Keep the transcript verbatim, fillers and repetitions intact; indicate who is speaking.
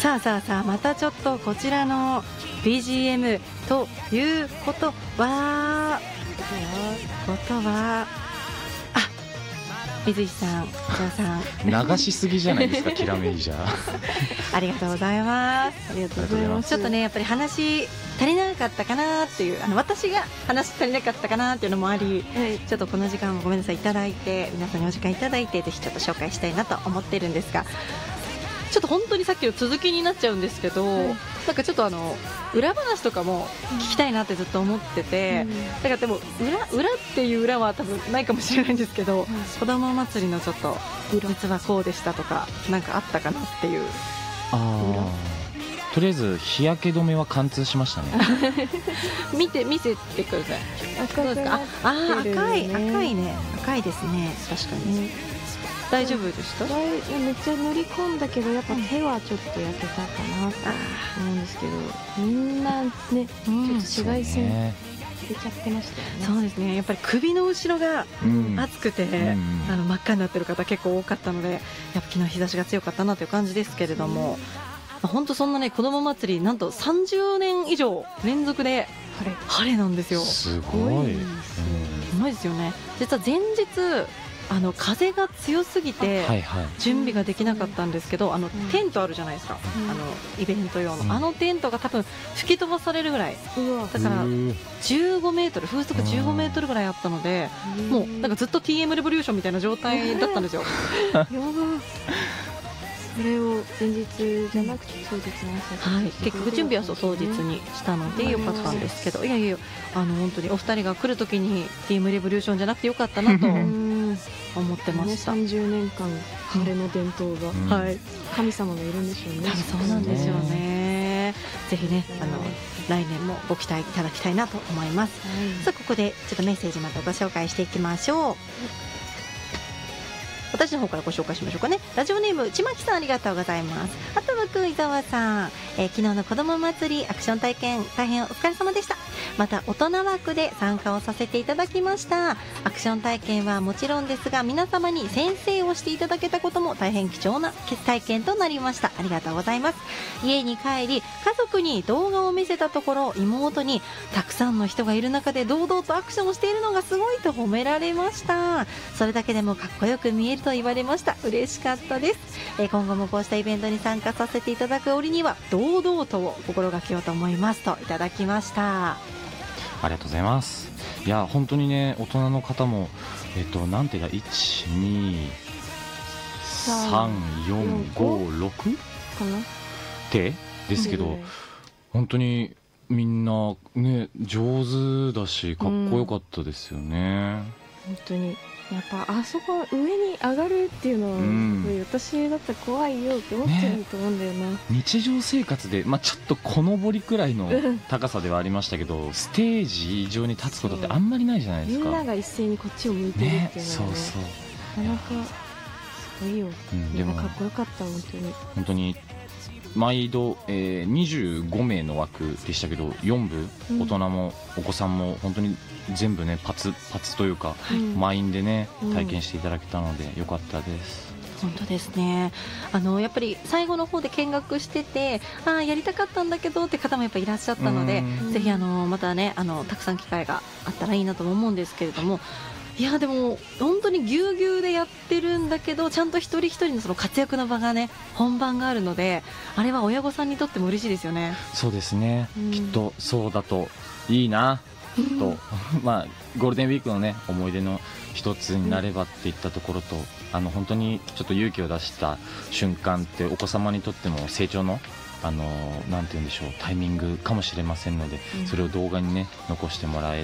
Speaker 1: さあさあさあ、またちょっとこちらの ビージーエム ということはことはあ、水石さん、じゃさ
Speaker 2: ん流しすぎじゃないですかキラメイジャー
Speaker 1: ありがとうございます。
Speaker 3: ありがとうございます。
Speaker 1: ちょっとねやっぱり話足りなかったかなっていう、あの私が話足りなかったかなっていうのもあり、はい、ちょっとこの時間もごめんなさいいただいて、皆さんにお時間いただいてぜひちょっと紹介したいなと思ってるんですが、ちょっと本当にさっきの続きになっちゃうんですけど、はい、なんかちょっとあの裏話とかも聞きたいなってずっと思ってて、うん、だからでも 裏, 裏っていう裏は多分ないかもしれないんですけど、うん、子ども祭りのちょっと実はこうでしたとかなんかあったかなっていう。
Speaker 2: あとりあえず日焼け止めは貫通しましたね
Speaker 1: 見て見せてください。
Speaker 3: 赤くなって
Speaker 1: あ
Speaker 3: るよね。
Speaker 1: 赤い赤いね赤いですね。確かに、ね、大丈夫でした？
Speaker 3: めっちゃ塗り込んだけどやっぱ手はちょっと焼けたかなと思うんですけど、みんなね、うん、ちょっと紫外線出ちゃってましたよね。
Speaker 1: そうですね、やっぱり首の後ろが熱くて、うん、あの真っ赤になってる方結構多かったので、やっぱ昨日日差しが強かったなという感じですけれども、本当そんなね子ども祭りなんとさんじゅうねん以上連続で晴れ晴れなんですよ。
Speaker 2: すごい
Speaker 1: すごいですよね。実は前日あの風が強すぎて準備ができなかったんですけど、あのテントあるじゃないですか、あのイベント用のあのテントが多分吹き飛ばされるぐらいだからじゅうごメートル風速じゅうごメートルぐらいあったので、もうなんかずっと ティーエム レボリューションみたいな状態だったんですよ
Speaker 3: やばそれを前日じゃなくて当日の朝、
Speaker 1: はい、結局準備はそう当日にしたのでよかったんですけど、いやいやあの本当にお二人が来るときに ティーエム レボリューションじゃなくてよかったなと思ってました。
Speaker 3: さんじゅうねんかん晴れの伝統が、うんはい、神様がいるんでしょうね。
Speaker 1: そうなんですよね。ぜひねあの来年もご期待いただきたいなと思います、はい、さあここでちょっとメッセージまたご紹介していきましょう。私の方からご紹介しましょうかね。ラジオネームちまきさん、ありがとうございます。あとはく伊沢さん、えー、昨日の子ども祭りアクション体験大変お疲れ様でした。また大人枠で参加をさせていただきました。アクション体験はもちろんですが、皆様に先生をしていただけたことも大変貴重な体験となりました。ありがとうございます。家に帰り家族に動画を見せたところ、妹にたくさんの人がいる中で堂々とアクションをしているのがすごいと褒められました。それだけでもかっこよく見えると言われました。嬉しかったです。えー、今後もこうしたイベントに参加させていただく折には堂々とを心がけようと思いますといただきました。
Speaker 2: ありがとうございます。いや本当にね大人の方もえっとなんていうかいち、に、さん、よん、ご、ろく
Speaker 3: かな
Speaker 2: 手ですけど、うん、本当にみんなね上手だしかっこよかったですよね、
Speaker 3: うん、本当にやっぱあそこ上に上がるっていうのは、うん、私だったら怖いよって思ってると思うんだよな、ね、
Speaker 2: 日常生活で、まあ、ちょっとこのぼりくらいの高さではありましたけど、うん、ステージ上に立つことってあんまりないじゃないですか。
Speaker 3: みんなが一斉にこっちを向いてるっていうのは ね, ね
Speaker 2: そうそう
Speaker 3: なかなかすごいよ、うん、でもかっこよかった本当に
Speaker 2: 本当に毎度、えー、にじゅうごめいの枠でしたけどよん部、うん、大人もお子さんも本当に全部ねパツパツというか、はい、満員でね体験していただけたのでよかったです、
Speaker 1: うん、本当ですね。あのやっぱり最後の方で見学しててあやりたかったんだけどって方もやっぱいらっしゃったので、ぜひあのまたねあのたくさん機会があったらいいなと思うんですけれども、いやでも本当にぎゅうぎゅうでやってるんだけどちゃんと一人一人のその活躍の場がね本番があるので、あれは親御さんにとっても嬉しいですよね。
Speaker 2: そうですね、うん、きっとそうだといいなとまあゴールデンウィークのね思い出の一つになればっていったところと、うん、あの本当にちょっと勇気を出した瞬間ってお子様にとっても成長のあのなんて言うんでしょうタイミングかもしれませんので、うん、それを動画にね残してもらえ